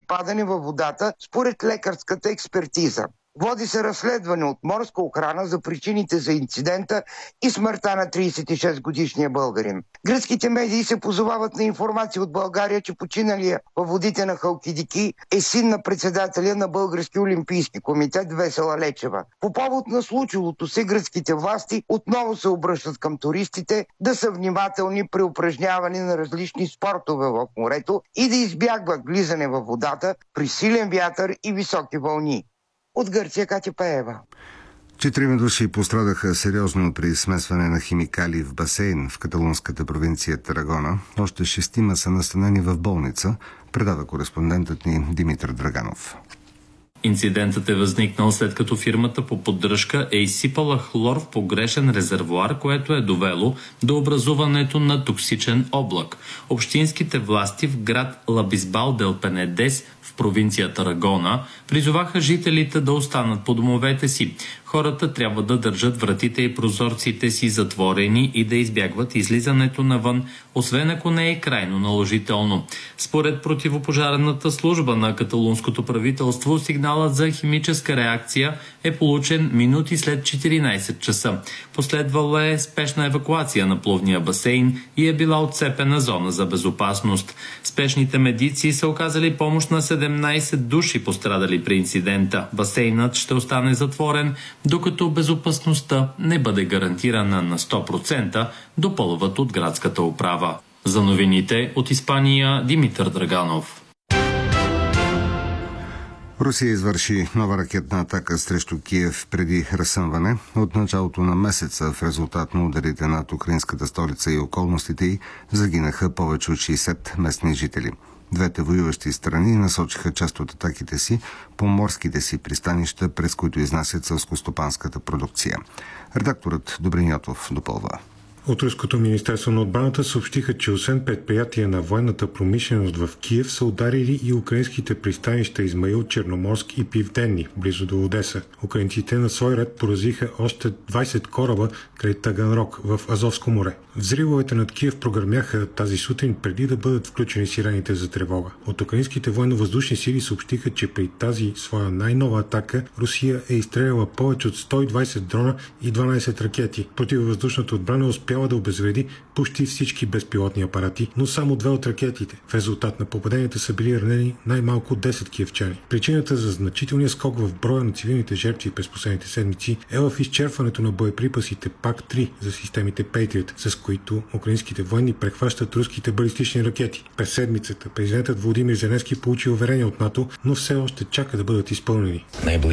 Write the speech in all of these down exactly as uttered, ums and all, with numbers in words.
изпадане във водата според лекарската експертиза. Води се разследване от морска охрана за причините за инцидента и смъртта на тридесет и шест годишния българин. Гръцките медии се позовават на информация от България, че починалия във водите на Халкидики е син на председателя на Български олимпийски комитет Весела Лечева. По повод на случилото се гръцките власти отново се обръщат към туристите да са внимателни при упражняване на различни спортове в морето и да избягват влизане във водата при силен вятър и високи вълни. От Гърция Катя Пеева. Четирима души пострадаха сериозно при смесване на химикали в басейн в каталунската провинция Тарагона. Още шестима са настанени в болница, предава кореспондентът ни Димитър Драганов. Инцидентът е възникнал след като фирмата по поддръжка е изсипала хлор в погрешен резервоар, което е довело до образуването на токсичен облак. Общинските власти в град Лабисбал дел Пенедес в провинция Тарагона призоваха жителите да останат по домовете си. Хората трябва да държат вратите и прозорците си затворени и да избягват излизането навън, освен ако не е крайно наложително. Според противопожарната служба на каталунското правителство, сигналът за химическа реакция е получен минути след четиринайсет часа. Последвала е спешна евакуация на плувния басейн и е била отцепена зона за безопасност. Спешните медици са оказали помощ на седемнайсет души, пострадали при инцидента. Басейнът ще остане затворен, докато безопасността не бъде гарантирана на сто процента, допълват от градската управа. За новините от Испания, Димитър Драганов. Русия извърши нова ракетна атака срещу Киев преди разсъмване. От началото на месеца в резултат на ударите над украинската столица и околностите й загинаха повече от шейсет местни жители. Двете воюващи страни насочиха част от атаките си по морските си пристанища, през които изнасят селскостопанската продукция. Редакторът Добрин Йотов допълва. От Руското министерство на отбраната съобщиха, че освен предприятия на военната промишленост в Киев са ударили и украинските пристанища Измаил, Черноморск и Пивденни, близо до Одеса. Украинците на свой ред поразиха още двайсет кораба край Таганрог в Азовско море. Взривовете над Киев прогърмяха тази сутрин преди да бъдат включени сирените за тревога. От украинските военно-въздушни сили съобщиха, че при тази своя най-нова атака Русия е изстреляла повече от сто и двайсет дрона и дванайсет ракети. Противовъздушната отбрана успяла да обезвреди почти всички безпилотни апарати, но само две от ракетите. В резултат на попаденията са били ранени най-малко десет киевчани. Причината за значителния скок в броя на цивилните жертви през последните седмици е в изчерпването на боеприпасите пак три за системите Patriot, с които украинските военни прехващат руските балистични ракети. През седмицата президентът Володимир Зеленски получи уверение от НАТО, но все още чака да бъдат изпълнени.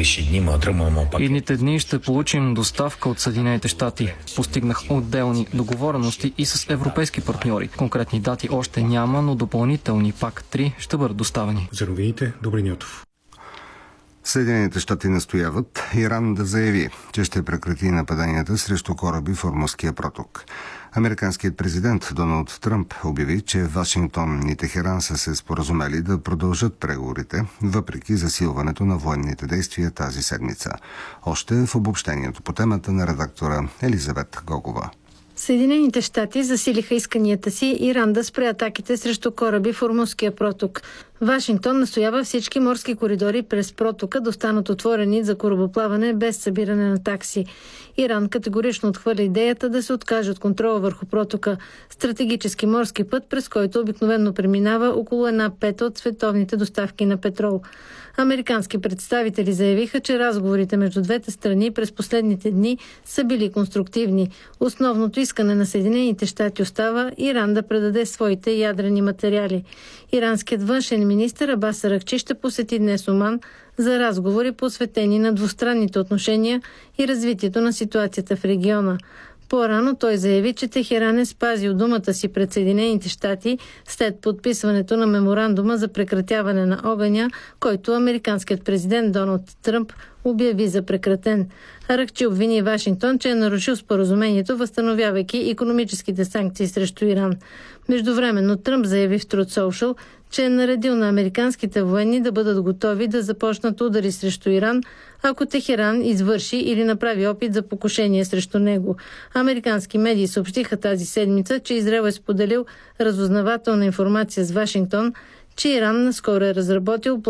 Идните дни ще получим доставка от Съединените щати. Постигнах отделни договорености и с европейски партньори. Конкретни дати още няма, но допълнителни пак три ще бъдат доставени. За новините, Добрин Йотов. Съединените щати настояват Иран да заяви, че ще прекрати нападанията срещу кораби в Ормузския проток. Американският президент Доналд Тръмп обяви, че Вашингтон и Техеран са се споразумели да продължат преговорите, въпреки засилването на военните действия тази седмица. Още в обобщението по темата на редактора Елизавет Гогова. Съединените щати засилиха исканията си Иран да спре атаките срещу кораби в Ормузския проток. Вашингтон настоява всички морски коридори през протока да останат отворени за корабоплаване без събиране на такси. Иран категорично отхвърля идеята да се откаже от контрола върху протока, стратегически морски път, през който обикновено преминава около една пета от световните доставки на петрол. Американски представители заявиха, че разговорите между двете страни през последните дни са били конструктивни. Основното искане на Съединените щати остава Иран да предаде своите ядрени материали. Иранският външен министър Абас Аракчи ще посети днес Оман за разговори, посветени на двустранните отношения и развитието на ситуацията в региона. По-рано той заяви, че Техеран е спазил думата си пред Съединените щати след подписването на меморандума за прекратяване на огъня, който американският президент Доналд Тръмп обяви за прекратен. Аракчи обвини Вашингтон, че е нарушил споразумението, възстановявайки икономическите санкции срещу Иран. Междувременно Тръмп заяви в Truth Social, че е наредил на американските военни да бъдат готови да започнат удари срещу Иран, ако Техеран извърши или направи опит за покушение срещу него. Американски медии съобщиха тази седмица, че Израел е споделил разузнавателна информация с Вашингтон, че Иран наскоро е разработил